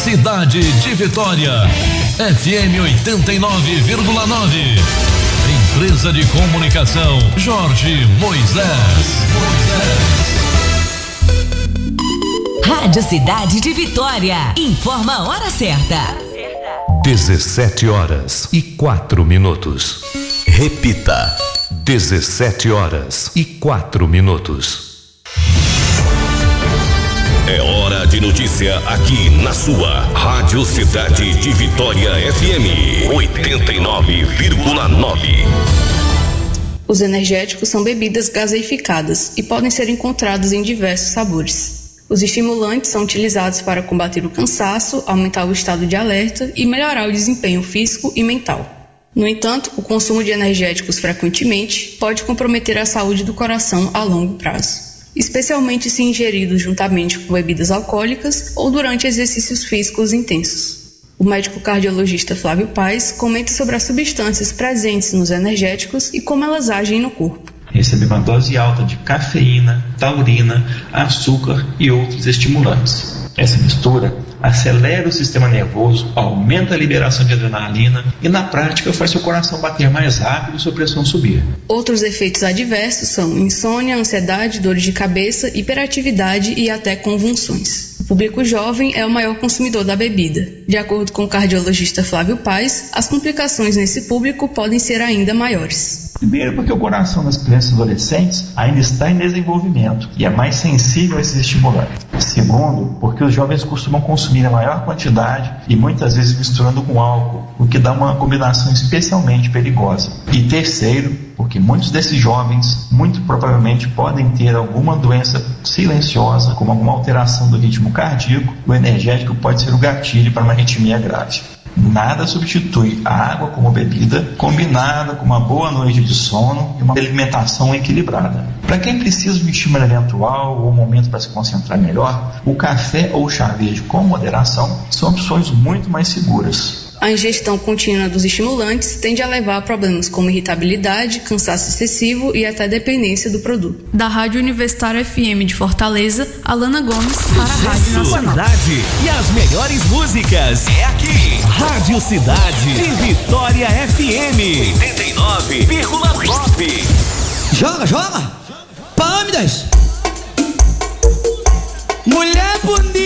Cidade de Vitória, FM 89,9. Empresa de Comunicação Jorge Moisés. Rádio Cidade de Vitória. Informa a hora certa. 17h04. Repita. 17h04. É hora de notícia aqui na sua Rádio Cidade de Vitória FM 89,9. Os energéticos são bebidas gaseificadas e podem ser encontrados em diversos sabores. Os estimulantes são utilizados para combater o cansaço, aumentar o estado de alerta e melhorar o desempenho físico e mental. No entanto, o consumo de energéticos frequentemente pode comprometer a saúde do coração a longo prazo, especialmente se ingeridos juntamente com bebidas alcoólicas ou durante exercícios físicos intensos. O médico cardiologista Flávio Paes comenta sobre as substâncias presentes nos energéticos e como elas agem no corpo. Receber uma dose alta de cafeína, taurina, açúcar e outros estimulantes. Essa mistura acelera o sistema nervoso, aumenta a liberação de adrenalina e, na prática, faz seu coração bater mais rápido e sua pressão subir. Outros efeitos adversos são insônia, ansiedade, dores de cabeça, hiperatividade e até convulsões. O público jovem é o maior consumidor da bebida. De acordo com o cardiologista Flávio Paes, as complicações nesse público podem ser ainda maiores. Primeiro, porque o coração das crianças e adolescentes ainda está em desenvolvimento e é mais sensível a esses estimulantes. Segundo, porque os jovens costumam consumir a maior quantidade e muitas vezes misturando com álcool, o que dá uma combinação especialmente perigosa. E terceiro, porque muitos desses jovens muito provavelmente podem ter alguma doença silenciosa, como alguma alteração do ritmo cardíaco. O energético pode ser o gatilho para uma arritmia grave. Nada substitui a água como bebida, combinada com uma boa noite de sono e uma alimentação equilibrada. Para quem precisa de um estímulo eventual ou um momento para se concentrar melhor, o café ou o chá verde com moderação são opções muito mais seguras. A ingestão contínua dos estimulantes tende a levar a problemas como irritabilidade, cansaço excessivo e até dependência do produto. Da Rádio Universitária FM de Fortaleza, Alana Gomes para a Rádio Nacional. Qualidade e as melhores músicas é aqui. Rádio Cidade de Vitória FM 89,9. Joga! Pâmidas! Mulher bonita!